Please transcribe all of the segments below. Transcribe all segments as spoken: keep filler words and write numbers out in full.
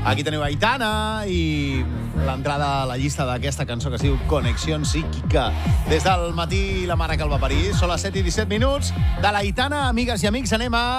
Aquí teniu Aitana i l'entrada a la llista d'aquesta cançó que es diu Connexió Psíquica. Des del matí, la mare que el va parir. Són les set i disset minuts. De l'Aitana, amigues i amics, anem a...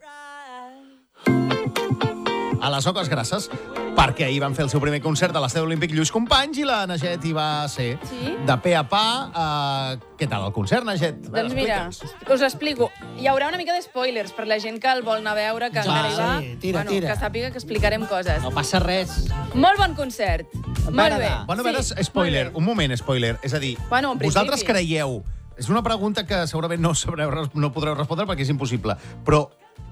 a les Oques Grasses, perquè ahir van fer el seu primer concert a l'Estadi Olímpic Lluís Companys i la Naget hi va ser sí? de pe a pa. Uh, què tal el concert, Naget? Doncs mira, us ho explico. Hi haurà una mica de spoilers per la gent que el vol anar a veure, que encara hi va. Sí, tira, bueno, tira. Que sàpiga que explicarem coses. No passa res. Molt bon concert. Molt bé. Bueno, a veure, Sí, spoiler, molt bé. un moment, spoiler. És a dir, Bueno, en vosaltres principi. creieu... És una pregunta que segurament no, sabreu, no podreu respondre perquè és impossible, però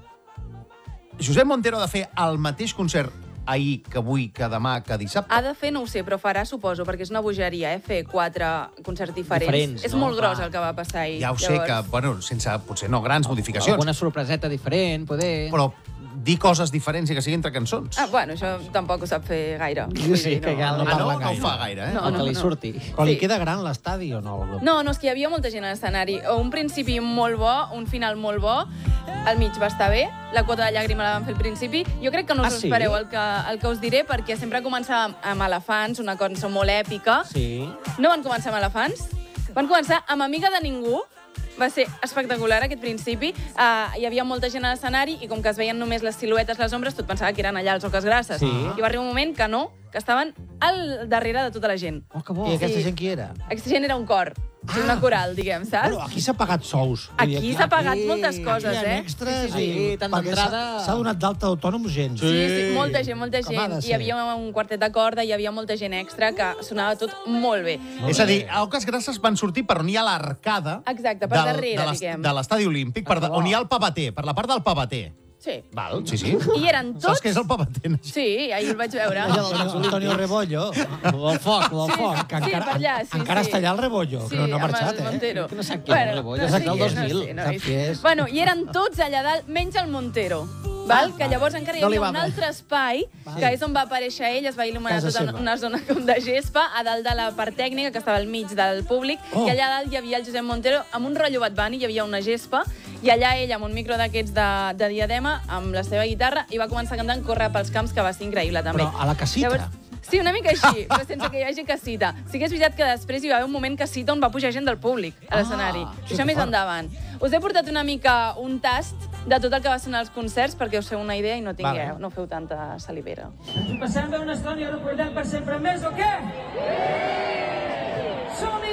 Josep Montero ha de fer el mateix concert ahir, que avui, que demà, que dissabte? Ha de fer, no ho sé, però farà, suposo, perquè és una bogeria, eh? Fer quatre concerts diferents. Diferents, és no? molt gros Clar. el que va passar ahir. Ja ho sé, que, bueno, sense, potser no grans modificacions, Alguna sorpreseta diferent, poder... però dir coses diferents i que siguin entre cançons. Ah, bueno, això tampoc ho sap fer gaire. Jo sí, que cal, Ah, no, parla no ho gaire. fa gaire, eh? No, El que li no. surti. Però li Sí. queda gran l'estadi o no? No, no, és que hi havia molta gent a l'escenari. Un principi molt bo, un final molt bo, al mig va estar bé, la quota de llàgrima la van fer al principi. Jo crec que no us Ah, sí? espereu el que, el que us diré, perquè sempre començava amb elefants, una cançó molt èpica. Sí. No van començar amb elefants, van començar amb Amiga de Ningú. Va ser espectacular aquest principi. Uh, hi havia molta gent a l'escenari i com que es veien només les siluetes, les ombres, tot pensava que eren allà els Oques Grasses. Sí. I va arribar un moment que no, que estaven al darrere de tota la gent. Oh, que bo. I aquesta Sí. gent qui era? Aquesta gent era un cor, ah. una coral, diguem, saps? Bueno, aquí s'ha pagat sous. Vull dir, Aquí s'ha pagat aquí- moltes coses, Hi ha eh? extras sí, sí. i... Sí, tant perquè d'entrada- s'ha- S'ha donat d'alta d'autònoms gent. Sí, sí, molta gent, molta Com ha de gent. ser. Hi havia un quartet de corda, hi havia molta gent extra, que sonava tot molt bé. És a dir, a Oques Grasses van sortir per on hi ha l'arcada Exacte, per darrere, de l'est- diguem. de l'estadi olímpic, per Ah, que bo. on hi ha el pavater, per la part del pavater. Sí. Val, sí, sí. I eren tots... Saps què és el pavater? Sí, ahir el vaig veure. Antonio, Antonio Rebollo. El foc, el Sí, foc. Que sí, encara, per allà, sí, encara sí. està allà el Rebollo, Sí, que no, no ha amb marxat, el eh? Montero. Que no sap qui és el Rebollo, és aquí el dos mil. No sé, no, Sap qui és? Bueno, i eren tots allà dalt, menys el Montero. Val? Que llavors encara hi No li havia va un bé. altre espai, que és on va aparèixer ell, es va il·luminar Casa tota seva. una zona com de gespa, a dalt de la part tècnica, que estava al mig del públic, Oh. i allà dalt hi havia el Josep Montero, amb un rotllo Bad Bunny, hi havia una gespa, i allà ell, amb un micro d'aquests de, de diadema, amb la seva guitarra, i va començar cantant Corre pels camps, que va ser increïble, també. Però a la casita. Sí, una mica així, però sense que hi hagi casita. Sí que és veritat que després hi va haver un moment casita on va pujar gent del públic a l'escenari. Ah, Això que més fort. endavant. Us he portat una mica un tast de tot el que va sonar als concerts perquè us feu una idea i no tingueu, Vale. no feu tanta salivera. Passem bé una estona i ho recordem per sempre més, o què? Som-hi!